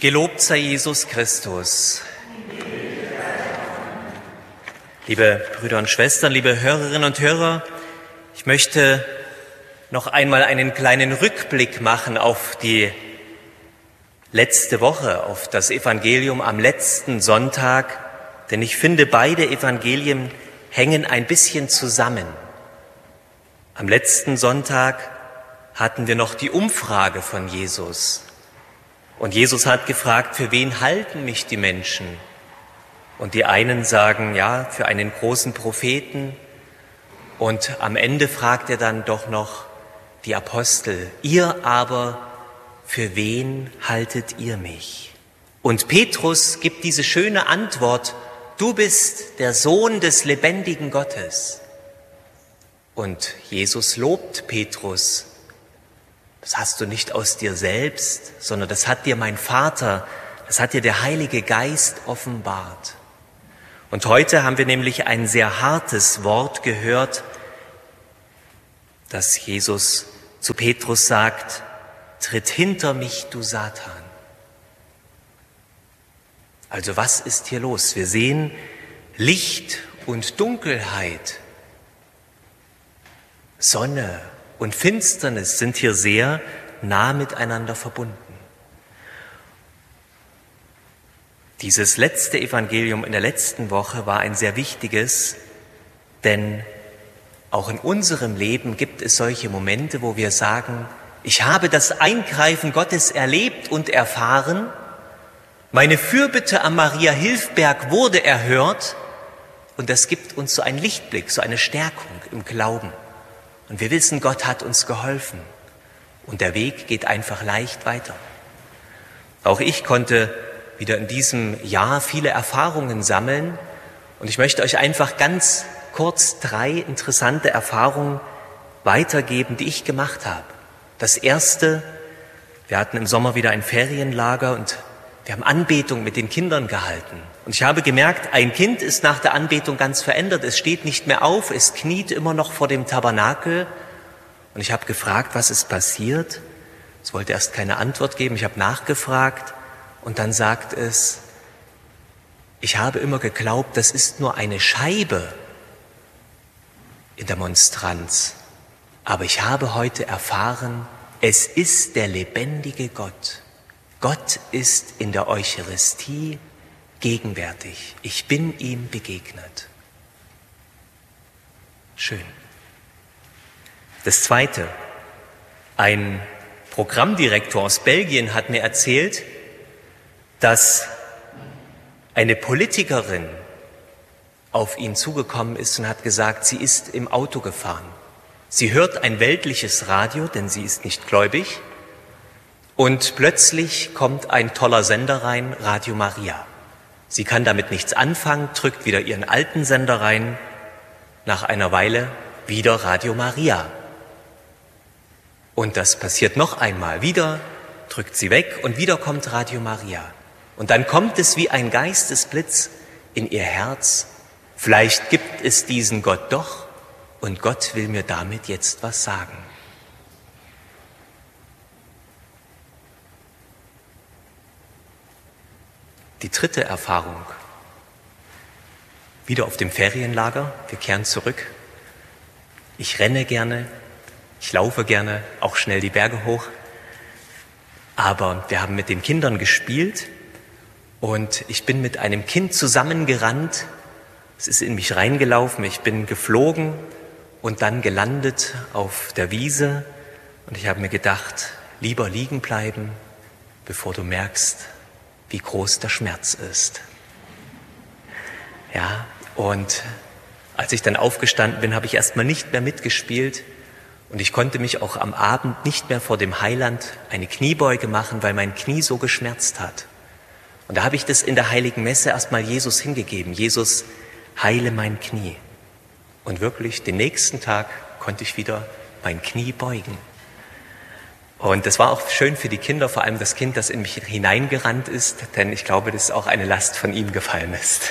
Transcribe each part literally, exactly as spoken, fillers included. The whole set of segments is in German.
Gelobt sei Jesus Christus. Liebe Brüder und Schwestern, liebe Hörerinnen und Hörer, ich möchte noch einmal einen kleinen Rückblick machen auf die letzte Woche, auf das Evangelium am letzten Sonntag, denn ich finde, beide Evangelien hängen ein bisschen zusammen. Am letzten Sonntag hatten wir noch die Umfrage von Jesus. Und Jesus hat gefragt, für wen halten mich die Menschen? Und die einen sagen, ja, für einen großen Propheten. Und am Ende fragt er dann doch noch die Apostel, ihr aber, für wen haltet ihr mich? Und Petrus gibt diese schöne Antwort, du bist der Sohn des lebendigen Gottes. Und Jesus lobt Petrus. Das hast du nicht aus dir selbst, sondern das hat dir mein Vater, das hat dir der Heilige Geist offenbart. Und heute haben wir nämlich ein sehr hartes Wort gehört, das Jesus zu Petrus sagt, tritt hinter mich, du Satan. Also was ist hier los? Wir sehen Licht und Dunkelheit, Sonne und Finsternis sind hier sehr nah miteinander verbunden. Dieses letzte Evangelium in der letzten Woche war ein sehr wichtiges, denn auch in unserem Leben gibt es solche Momente, wo wir sagen, ich habe das Eingreifen Gottes erlebt und erfahren, meine Fürbitte am Maria-Hilfberg wurde erhört und das gibt uns so einen Lichtblick, so eine Stärkung im Glauben. Und wir wissen, Gott hat uns geholfen und der Weg geht einfach leicht weiter. Auch ich konnte wieder in diesem Jahr viele Erfahrungen sammeln und ich möchte euch einfach ganz kurz drei interessante Erfahrungen weitergeben, die ich gemacht habe. Das erste, wir hatten im Sommer wieder ein Ferienlager und wir haben Anbetung mit den Kindern gehalten. Und ich habe gemerkt, ein Kind ist nach der Anbetung ganz verändert. Es steht nicht mehr auf, es kniet immer noch vor dem Tabernakel. Und ich habe gefragt, was ist passiert? Es wollte erst keine Antwort geben. Ich habe nachgefragt und dann sagt es, ich habe immer geglaubt, das ist nur eine Scheibe in der Monstranz. Aber ich habe heute erfahren, es ist der lebendige Gott. Gott ist in der Eucharistie gegenwärtig. Ich bin ihm begegnet. Schön. Das Zweite. Ein Programmdirektor aus Belgien hat mir erzählt, dass eine Politikerin auf ihn zugekommen ist und hat gesagt, sie ist im Auto gefahren. Sie hört ein weltliches Radio, denn sie ist nicht gläubig. Und plötzlich kommt ein toller Sender rein, Radio Maria. Sie kann damit nichts anfangen, drückt wieder ihren alten Sender rein. Nach einer Weile wieder Radio Maria. Und das passiert noch einmal. Wieder drückt sie weg und wieder kommt Radio Maria. Und dann kommt es wie ein Geistesblitz in ihr Herz. Vielleicht gibt es diesen Gott doch und Gott will mir damit jetzt was sagen. Die dritte Erfahrung, wieder auf dem Ferienlager, wir kehren zurück. Ich renne gerne, ich laufe gerne, auch schnell die Berge hoch. Aber wir haben mit den Kindern gespielt und ich bin mit einem Kind zusammengerannt. Es ist in mich reingelaufen, ich bin geflogen und dann gelandet auf der Wiese. Und ich habe mir gedacht, lieber liegen bleiben, bevor du merkst, wie groß der Schmerz ist. Ja, und als ich dann aufgestanden bin, habe ich erstmal nicht mehr mitgespielt und ich konnte mich auch am Abend nicht mehr vor dem Heiland eine Kniebeuge machen, weil mein Knie so geschmerzt hat. Und da habe ich das in der Heiligen Messe erstmal Jesus hingegeben. Jesus, heile mein Knie. Und wirklich, den nächsten Tag konnte ich wieder mein Knie beugen. Und das war auch schön für die Kinder, vor allem das Kind, das in mich hineingerannt ist, denn ich glaube, dass auch eine Last von ihm gefallen ist.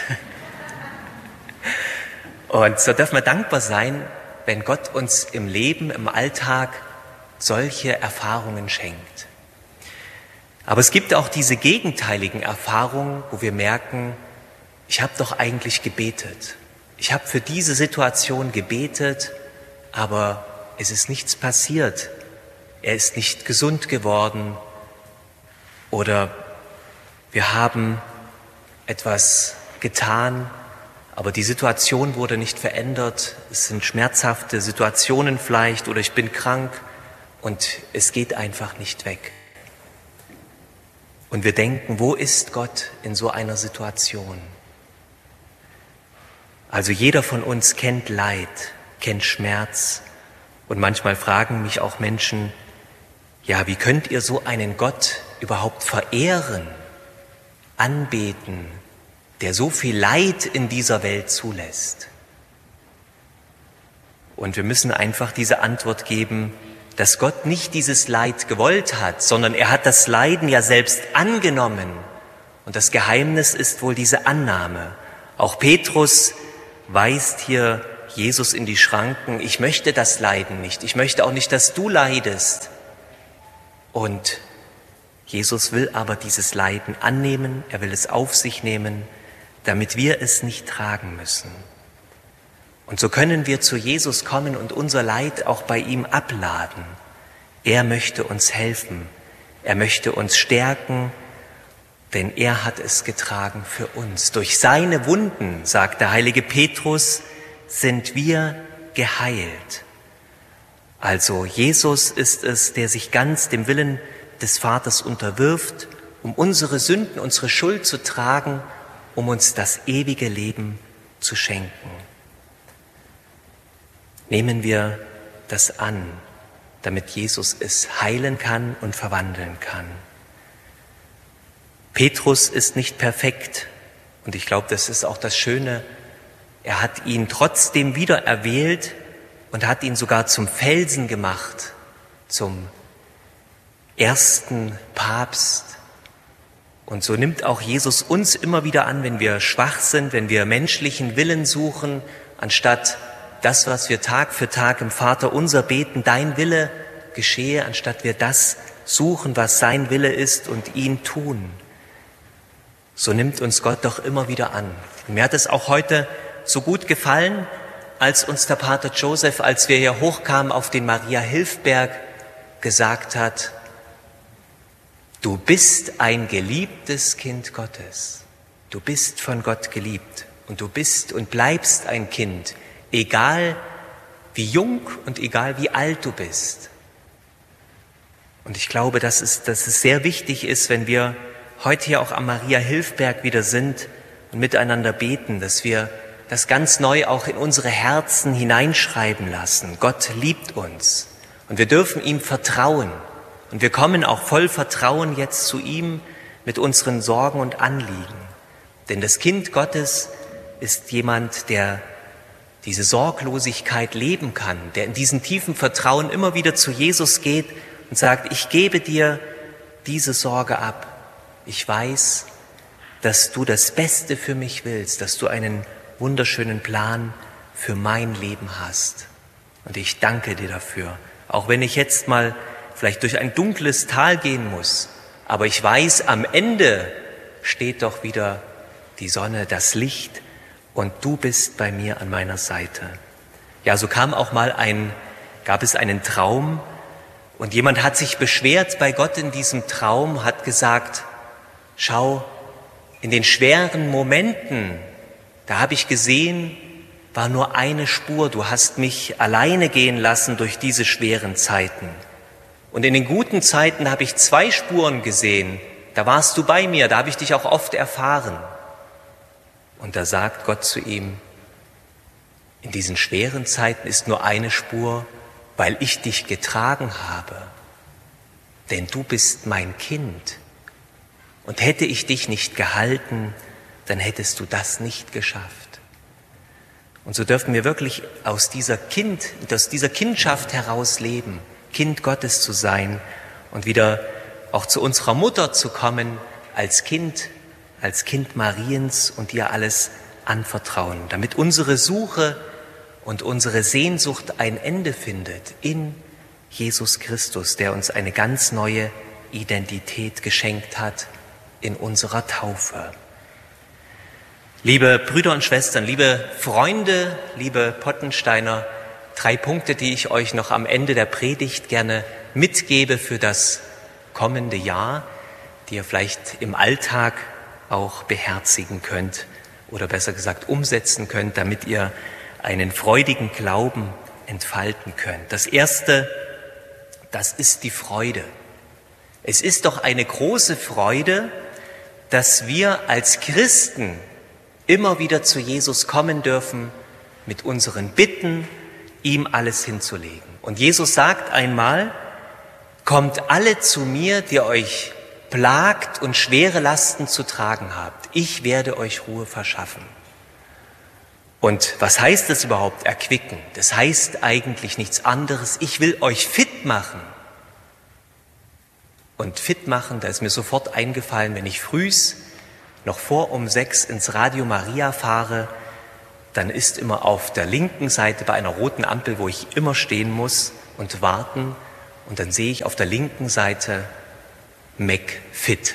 Und so dürfen wir dankbar sein, wenn Gott uns im Leben, im Alltag solche Erfahrungen schenkt. Aber es gibt auch diese gegenteiligen Erfahrungen, wo wir merken, ich habe doch eigentlich gebetet. Ich habe für diese Situation gebetet, aber es ist nichts passiert. Er ist nicht gesund geworden oder wir haben etwas getan, aber die Situation wurde nicht verändert. Es sind schmerzhafte Situationen vielleicht oder ich bin krank und es geht einfach nicht weg. Und wir denken, wo ist Gott in so einer Situation? Also jeder von uns kennt Leid, kennt Schmerz und manchmal fragen mich auch Menschen, ja, wie könnt ihr so einen Gott überhaupt verehren, anbeten, der so viel Leid in dieser Welt zulässt? Und wir müssen einfach diese Antwort geben, dass Gott nicht dieses Leid gewollt hat, sondern er hat das Leiden ja selbst angenommen. Und das Geheimnis ist wohl diese Annahme. Auch Petrus weist hier Jesus in die Schranken. Ich möchte das Leiden nicht. Ich möchte auch nicht, dass du leidest. Und Jesus will aber dieses Leiden annehmen. Er will es auf sich nehmen, damit wir es nicht tragen müssen. Und so können wir zu Jesus kommen und unser Leid auch bei ihm abladen. Er möchte uns helfen, er möchte uns stärken, denn er hat es getragen für uns. Durch seine Wunden, sagt der heilige Petrus, sind wir geheilt. Also Jesus ist es, der sich ganz dem Willen des Vaters unterwirft, um unsere Sünden, unsere Schuld zu tragen, um uns das ewige Leben zu schenken. Nehmen wir das an, damit Jesus es heilen kann und verwandeln kann. Petrus ist nicht perfekt und ich glaube, das ist auch das Schöne. Er hat ihn trotzdem wieder erwählt und hat ihn sogar zum Felsen gemacht, zum ersten Papst. Und so nimmt auch Jesus uns immer wieder an, wenn wir schwach sind, wenn wir menschlichen Willen suchen, anstatt das, was wir Tag für Tag im Vaterunser beten, dein Wille geschehe, anstatt wir das suchen, was sein Wille ist und ihn tun. So nimmt uns Gott doch immer wieder an. Und mir hat es auch heute so gut gefallen, als uns der Pater Joseph, als wir hier hochkamen auf den Maria-Hilf-Berg, gesagt hat, du bist ein geliebtes Kind Gottes. Du bist von Gott geliebt und du bist und bleibst ein Kind, egal wie jung und egal wie alt du bist. Und ich glaube, dass es, dass es sehr wichtig ist, wenn wir heute hier auch am Maria-Hilf-Berg wieder sind und miteinander beten, dass wir das ganz neu auch in unsere Herzen hineinschreiben lassen. Gott liebt uns und wir dürfen ihm vertrauen. Und wir kommen auch voll Vertrauen jetzt zu ihm mit unseren Sorgen und Anliegen. Denn das Kind Gottes ist jemand, der diese Sorglosigkeit leben kann, der in diesem tiefen Vertrauen immer wieder zu Jesus geht und sagt, ich gebe dir diese Sorge ab. Ich weiß, dass du das Beste für mich willst, dass du einen wunderschönen Plan für mein Leben hast. Und ich danke dir dafür, auch wenn ich jetzt mal vielleicht durch ein dunkles Tal gehen muss, aber ich weiß, am Ende steht doch wieder die Sonne, das Licht und du bist bei mir an meiner Seite. Ja, so kam auch mal ein, gab es einen Traum und jemand hat sich beschwert bei Gott in diesem Traum, hat gesagt, schau, in den schweren Momenten, da habe ich gesehen, war nur eine Spur, du hast mich alleine gehen lassen durch diese schweren Zeiten. Und in den guten Zeiten habe ich zwei Spuren gesehen, da warst du bei mir, da habe ich dich auch oft erfahren. Und da sagt Gott zu ihm, in diesen schweren Zeiten ist nur eine Spur, weil ich dich getragen habe. Denn du bist mein Kind. Und hätte ich dich nicht gehalten, dann hättest du das nicht geschafft. Und so dürfen wir wirklich aus dieser Kind, aus dieser Kindschaft heraus leben, Kind Gottes zu sein und wieder auch zu unserer Mutter zu kommen als Kind, als Kind Mariens und ihr alles anvertrauen, damit unsere Suche und unsere Sehnsucht ein Ende findet in Jesus Christus, der uns eine ganz neue Identität geschenkt hat in unserer Taufe. Liebe Brüder und Schwestern, liebe Freunde, liebe Pottensteiner, drei Punkte, die ich euch noch am Ende der Predigt gerne mitgebe für das kommende Jahr, die ihr vielleicht im Alltag auch beherzigen könnt oder besser gesagt umsetzen könnt, damit ihr einen freudigen Glauben entfalten könnt. Das erste, das ist die Freude. Es ist doch eine große Freude, dass wir als Christen immer wieder zu Jesus kommen dürfen, mit unseren Bitten, ihm alles hinzulegen. Und Jesus sagt einmal, kommt alle zu mir, die euch plagt und schwere Lasten zu tragen habt. Ich werde euch Ruhe verschaffen. Und was heißt das überhaupt, erquicken? Das heißt eigentlich nichts anderes. Ich will euch fit machen. Und fit machen, da ist mir sofort eingefallen, wenn ich frühs noch vor um sechs ins Radio Maria fahre, dann ist immer auf der linken Seite bei einer roten Ampel, wo ich immer stehen muss und warten, und dann sehe ich auf der linken Seite McFit.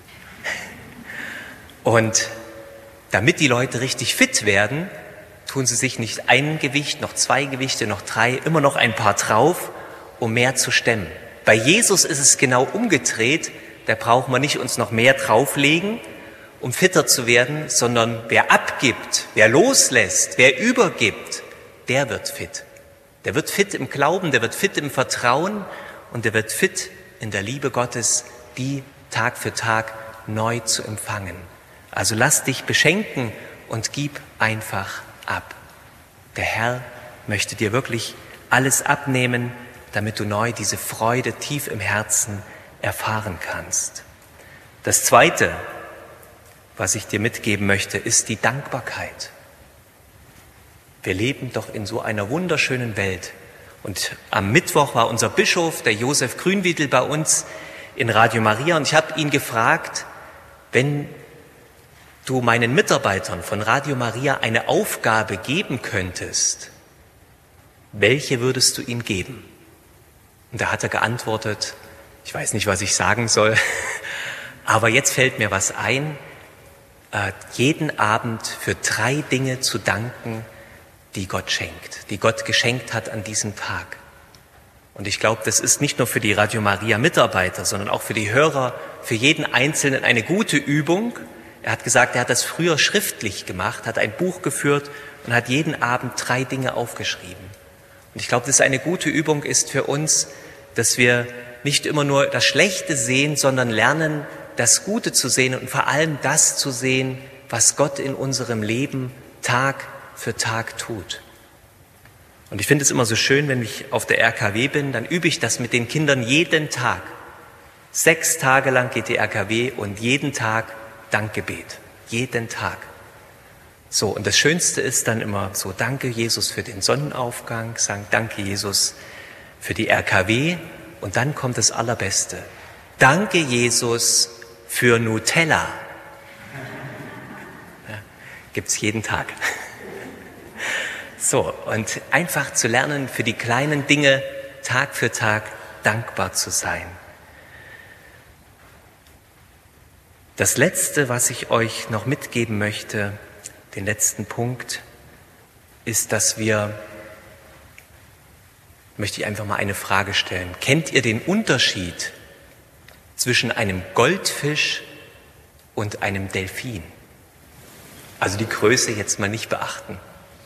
Und damit die Leute richtig fit werden, tun sie sich nicht ein Gewicht, noch zwei Gewichte, noch drei, immer noch ein paar drauf, um mehr zu stemmen. Bei Jesus ist es genau umgedreht, da brauchen wir nicht uns noch mehr drauflegen, um fitter zu werden, sondern wer abgibt, wer loslässt, wer übergibt, der wird fit. Der wird fit im Glauben, der wird fit im Vertrauen und der wird fit in der Liebe Gottes, die Tag für Tag neu zu empfangen. Also lass dich beschenken und gib einfach ab. Der Herr möchte dir wirklich alles abnehmen, damit du neu diese Freude tief im Herzen erfahren kannst. Das Zweite, was ich dir mitgeben möchte, ist die Dankbarkeit. Wir leben doch in so einer wunderschönen Welt. Und am Mittwoch war unser Bischof, der Josef Grünwiedel, bei uns in Radio Maria. Und ich habe ihn gefragt, wenn du meinen Mitarbeitern von Radio Maria eine Aufgabe geben könntest, welche würdest du ihnen geben? Und da hat er geantwortet, ich weiß nicht, was ich sagen soll, aber jetzt fällt mir was ein, äh, jeden Abend für drei Dinge zu danken, die Gott schenkt, die Gott geschenkt hat an diesem Tag. Und ich glaube, das ist nicht nur für die Radio Maria Mitarbeiter, sondern auch für die Hörer, für jeden Einzelnen eine gute Übung. Er hat gesagt, er hat das früher schriftlich gemacht, hat ein Buch geführt und hat jeden Abend drei Dinge aufgeschrieben. Und ich glaube, dass eine gute Übung ist für uns, dass wir nicht immer nur das Schlechte sehen, sondern lernen, das Gute zu sehen und vor allem das zu sehen, was Gott in unserem Leben Tag für Tag tut. Und ich finde es immer so schön, wenn ich auf der R K W bin, dann übe ich das mit den Kindern jeden Tag. Sechs Tage lang geht die R K W und jeden Tag Dankgebet. Jeden Tag. So, und das Schönste ist dann immer so, danke Jesus für den Sonnenaufgang, sagen danke Jesus für die R K W und dann kommt das Allerbeste. Danke Jesus für Nutella. Ja, gibt's jeden Tag. So, und einfach zu lernen, für die kleinen Dinge Tag für Tag dankbar zu sein. Das Letzte, was ich euch noch mitgeben möchte, den letzten Punkt, ist, dass wir, möchte ich einfach mal eine Frage stellen. Kennt ihr den Unterschied zwischen einem Goldfisch und einem Delfin? Also die Größe jetzt mal nicht beachten.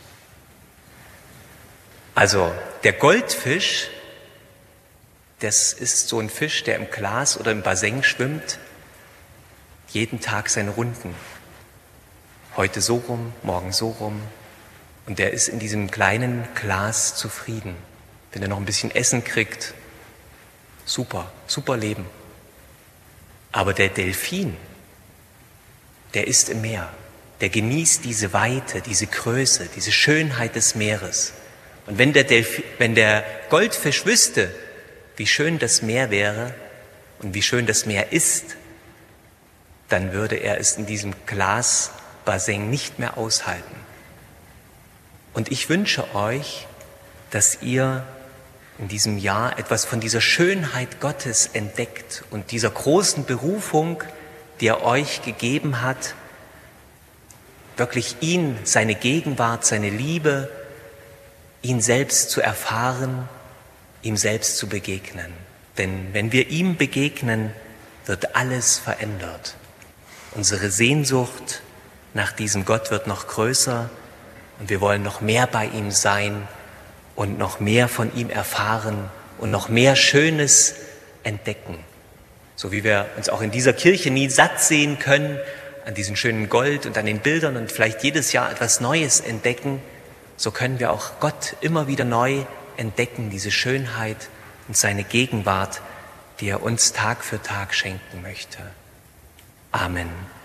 Also der Goldfisch, das ist so ein Fisch, der im Glas oder im Bassin schwimmt, jeden Tag seine Runden. Heute so rum, morgen so rum. Und der ist in diesem kleinen Glas zufrieden. Wenn er noch ein bisschen Essen kriegt, super, super Leben. Aber der Delfin, der ist im Meer. Der genießt diese Weite, diese Größe, diese Schönheit des Meeres. Und wenn der, Delphi, wenn der Goldfisch wüsste, wie schön das Meer wäre und wie schön das Meer ist, dann würde er es in diesem Glasbassin nicht mehr aushalten. Und ich wünsche euch, dass ihr in diesem Jahr etwas von dieser Schönheit Gottes entdeckt und dieser großen Berufung, die er euch gegeben hat, wirklich ihn, seine Gegenwart, seine Liebe, ihn selbst zu erfahren, ihm selbst zu begegnen. Denn wenn wir ihm begegnen, wird alles verändert. Unsere Sehnsucht nach diesem Gott wird noch größer und wir wollen noch mehr bei ihm sein und noch mehr von ihm erfahren und noch mehr Schönes entdecken. So wie wir uns auch in dieser Kirche nie satt sehen können an diesem schönen Gold und an den Bildern und vielleicht jedes Jahr etwas Neues entdecken, so können wir auch Gott immer wieder neu entdecken, diese Schönheit und seine Gegenwart, die er uns Tag für Tag schenken möchte. Amen.